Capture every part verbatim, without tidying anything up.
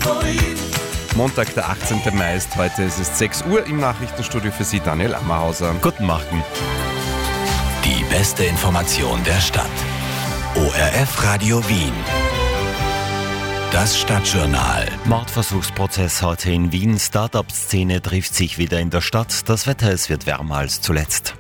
Montag, der achtzehnten Mai ist heute. Es ist sechs Uhr im Nachrichtenstudio für Sie, Daniel Ammerhauser. Guten Morgen. Die beste Information der Stadt. O R F Radio Wien. Das Stadtjournal. Mordversuchsprozess heute in Wien. Start-up-Szene trifft sich wieder in der Stadt. Das Wetter, es wird wärmer als zuletzt.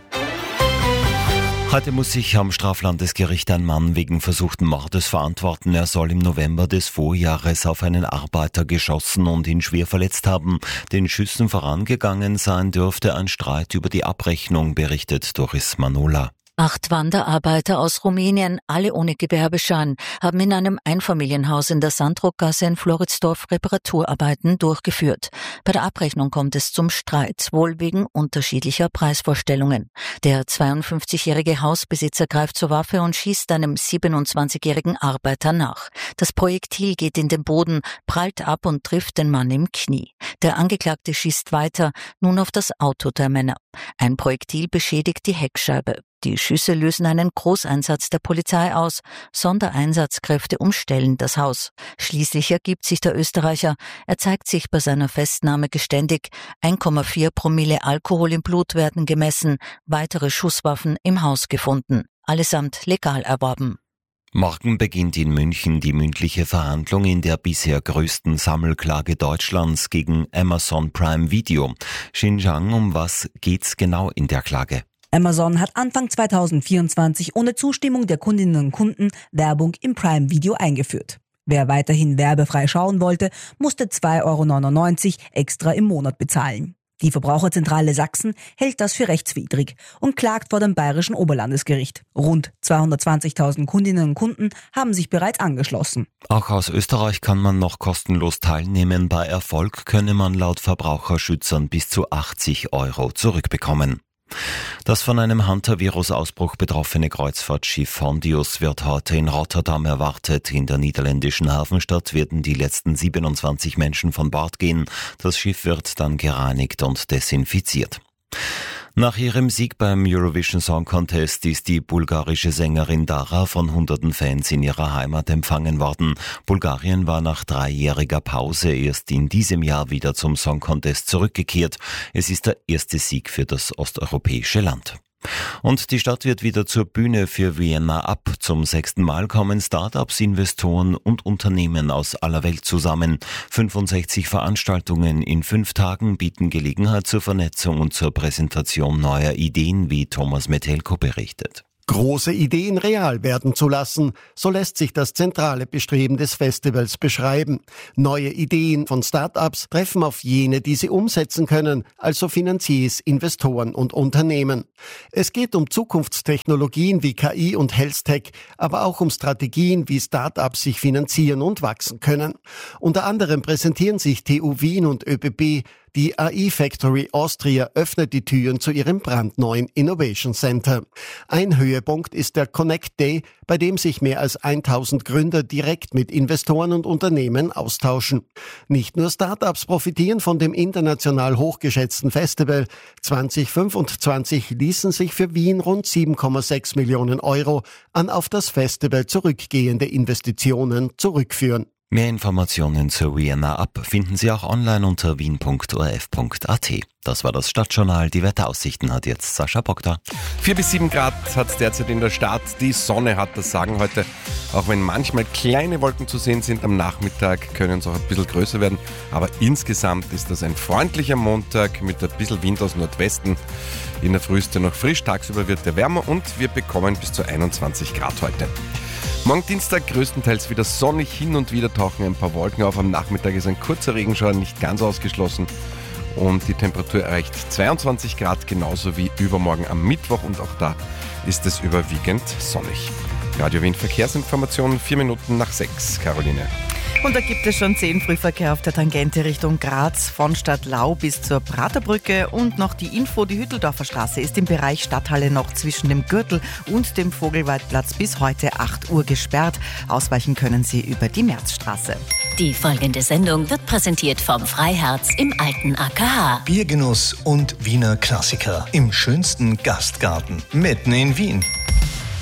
Heute muss sich am Straflandesgericht ein Mann wegen versuchten Mordes verantworten. Er soll im November des Vorjahres auf einen Arbeiter geschossen und ihn schwer verletzt haben. Den Schüssen vorangegangen sein dürfte ein Streit über die Abrechnung, berichtet Doris Manola. Acht Wanderarbeiter aus Rumänien, alle ohne Gewerbeschein, haben in einem Einfamilienhaus in der Sandrockgasse in Floridsdorf Reparaturarbeiten durchgeführt. Bei der Abrechnung kommt es zum Streit, wohl wegen unterschiedlicher Preisvorstellungen. Der zweiundfünfzigjährige Hausbesitzer greift zur Waffe und schießt einem siebenundzwanzigjährigen Arbeiter nach. Das Projektil geht in den Boden, prallt ab und trifft den Mann im Knie. Der Angeklagte schießt weiter, nun auf das Auto der Männer. Ein Projektil beschädigt die Heckscheibe. Die Schüsse lösen einen Großeinsatz der Polizei aus. Sondereinsatzkräfte umstellen das Haus. Schließlich ergibt sich der Österreicher. Er zeigt sich bei seiner Festnahme geständig. eins Komma vier Promille Alkohol im Blut werden gemessen. Weitere Schusswaffen im Haus gefunden. Allesamt legal erworben. Morgen beginnt in München die mündliche Verhandlung in der bisher größten Sammelklage Deutschlands gegen Amazon Prime Video. Xinjiang, um was geht's genau in der Klage? Amazon hat Anfang zweitausendvierundzwanzig ohne Zustimmung der Kundinnen und Kunden Werbung im Prime Video eingeführt. Wer weiterhin werbefrei schauen wollte, musste zwei Euro neunundneunzig extra im Monat bezahlen. Die Verbraucherzentrale Sachsen hält das für rechtswidrig und klagt vor dem Bayerischen Oberlandesgericht. Rund zweihundertzwanzigtausend Kundinnen und Kunden haben sich bereits angeschlossen. Auch aus Österreich kann man noch kostenlos teilnehmen. Bei Erfolg könne man laut Verbraucherschützern bis zu achtzig Euro zurückbekommen. Das von einem Hunter-Virus-Ausbruch betroffene Kreuzfahrtschiff Hondius wird heute in Rotterdam erwartet. In der niederländischen Hafenstadt werden die letzten siebenundzwanzig Menschen von Bord gehen. Das Schiff wird dann gereinigt und desinfiziert. Nach ihrem Sieg beim Eurovision Song Contest ist die bulgarische Sängerin Dara von hunderten Fans in ihrer Heimat empfangen worden. Bulgarien war nach dreijähriger Pause erst in diesem Jahr wieder zum Song Contest zurückgekehrt. Es ist der erste Sieg für das osteuropäische Land. Und die Stadt wird wieder zur Bühne für Vienna ab. Zum sechsten Mal kommen Start-ups, Investoren und Unternehmen aus aller Welt zusammen. fünfundsechzig Veranstaltungen in fünf Tagen bieten Gelegenheit zur Vernetzung und zur Präsentation neuer Ideen, wie Thomas Metelko berichtet. Große Ideen real werden zu lassen, so lässt sich das zentrale Bestreben des Festivals beschreiben. Neue Ideen von Start-ups treffen auf jene, die sie umsetzen können, also Finanziers, Investoren und Unternehmen. Es geht um Zukunftstechnologien wie K I und Health-Tech, aber auch um Strategien, wie Start-ups sich finanzieren und wachsen können. Unter anderem präsentieren sich T U Wien und ÖBB. Die A I Factory Austria öffnet die Türen zu ihrem brandneuen Innovation Center. Ein Höhepunkt ist der Connect Day, bei dem sich mehr als tausend Gründer direkt mit Investoren und Unternehmen austauschen. Nicht nur Startups profitieren von dem international hochgeschätzten Festival. zwanzig fünfundzwanzig ließen sich für Wien rund sieben Komma sechs Millionen Euro an auf das Festival zurückgehende Investitionen zurückführen. Mehr Informationen zur Vienna Up finden Sie auch online unter wien punkt o r f punkt a t. Das war das Stadtjournal. Die Wetteraussichten hat jetzt Sascha Bogda. Vier bis sieben Grad hat es derzeit in der Stadt. Die Sonne hat das Sagen heute. Auch wenn manchmal kleine Wolken zu sehen sind, am Nachmittag können es auch ein bisschen größer werden. Aber insgesamt ist das ein freundlicher Montag mit ein bisschen Wind aus Nordwesten. In der Früh ist er noch frisch, tagsüber wird er wärmer und wir bekommen bis zu einundzwanzig Grad heute. Morgen Dienstag größtenteils wieder sonnig, hin und wieder tauchen ein paar Wolken auf. Am Nachmittag ist ein kurzer Regenschauer nicht ganz ausgeschlossen und die Temperatur erreicht zweiundzwanzig Grad, genauso wie übermorgen am Mittwoch und auch da ist es überwiegend sonnig. Radio Wien Verkehrsinformationen, vier Minuten nach sechs. Caroline. Und da gibt es schon zehn Frühverkehr auf der Tangente Richtung Graz, von Stadtlau bis zur Praterbrücke. Und noch die Info, die Hütteldorfer Straße ist im Bereich Stadthalle noch zwischen dem Gürtel und dem Vogelwaldplatz bis heute acht Uhr gesperrt. Ausweichen können Sie über die Märzstraße. Die folgende Sendung wird präsentiert vom Freiherz im alten A K H. Biergenuss und Wiener Klassiker im schönsten Gastgarten mitten in Wien.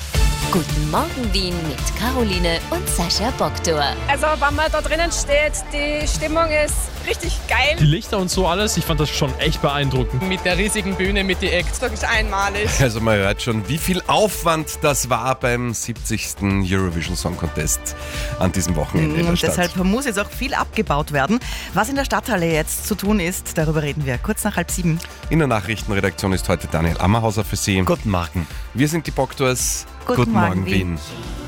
Guten Morgen Wien mit Caroline und Sascha Boktor. Also wenn man da drinnen steht, die Stimmung ist richtig geil. Die Lichter und so alles, ich fand das schon echt beeindruckend. Mit der riesigen Bühne, mit den Acts, das ist einmalig. Also man hört schon, wie viel Aufwand das war beim siebzigsten Eurovision Song Contest an diesem Wochenende in der Und Stadt. deshalb muss jetzt auch viel abgebaut werden. Was in der Stadthalle jetzt zu tun ist, darüber reden wir kurz nach halb sieben. In der Nachrichtenredaktion ist heute Daniel Ammerhauser für Sie. Guten Morgen. Wir sind die Boktors. Guten Morgen, Wien. Wien.